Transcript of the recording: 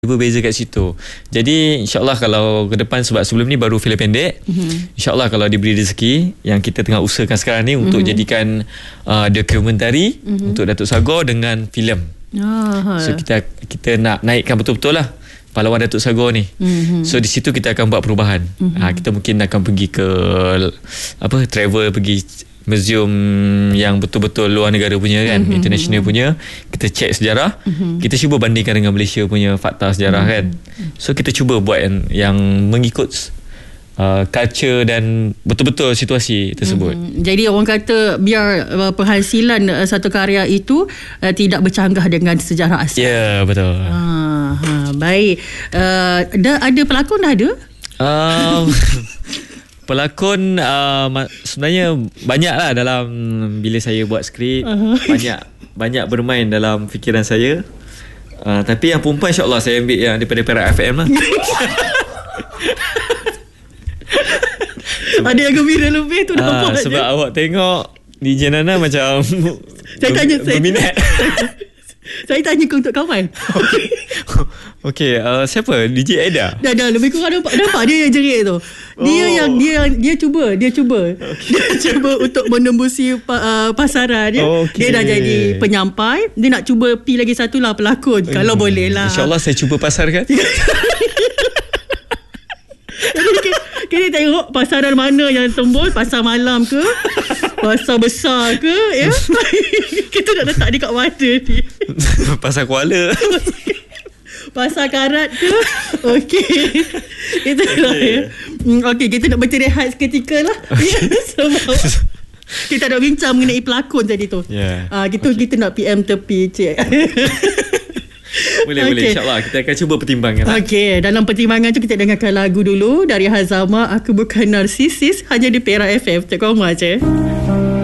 berbeza kat situ. Jadi insyaAllah kalau ke depan, sebab sebelum ni baru filem pendek, insyaAllah kalau diberi rezeki, yang kita tengah usahakan sekarang ni untuk jadikan dokumentari untuk Datuk Sagor dengan filem. So kita nak naikkan betul-betul lah pahlawan Datuk Sagor ni. So di situ kita akan buat perubahan. Kita mungkin akan pergi ke travel, pergi museum yang betul-betul luar negara punya kan, international punya. Kita check sejarah, kita cuba bandingkan dengan Malaysia punya fakta sejarah kan. So kita cuba buat yang mengikut culture dan betul-betul situasi tersebut. Jadi orang kata biar penghasilan satu karya itu tidak bercanggah dengan sejarah asal. Ya, betul. Baik. Ada pelakon dah ada? Pelakon sebenarnya banyak lah dalam bila saya buat skrip. Banyak bermain dalam fikiran saya. Tapi yang perempuan insyaAllah saya ambil yang daripada Perak FM lah. Ada yang gembira lebih tu nampak sebab awak tengok DJ Nana macam berminat. Saya tanya ke untuk kawan. Okey, siapa? DJ Eda? Dah lebih kurang nampak dia yang jerit tu. Dia cuba. Dia cuba untuk menembusi pasaran dia. Dia dah jadi penyampai. Dia nak cuba pi lagi satu lah pelakon. Kalau boleh lah. InsyaAllah saya cuba pasarkan. Kita tengok pasaran mana yang tembus, pasar malam ke, pasar besar ke, ya. Kita nak letak dekat mana ni? Pasar Kuala. Pasar Karat ke? Okey. Itulah ya. Okey, kita nak bercerehat seketika lah. Sebab kita nak bincang mengenai pelakon tadi tu. Kita nak PM tepi, cik. Boleh insyaAllah kita akan cuba pertimbangkan. Okey, dalam pertimbangan tu kita dengarkan lagu dulu dari Hazama, Aku Bukan Narsisis, hanya di Perak FM. Cik Komar, cik.